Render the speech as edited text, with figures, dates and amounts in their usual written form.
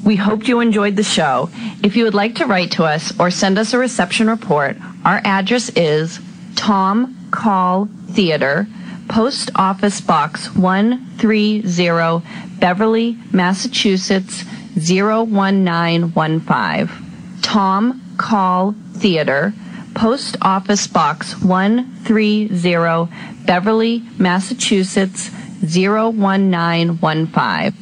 We hope you enjoyed the show. If you would like to write to us or send us a reception report, our address is Tom Call Theater, Post Office Box 130, Beverly, Massachusetts 01915. Tom Call Theater, Post Office Box 130, Beverly, Massachusetts 01915.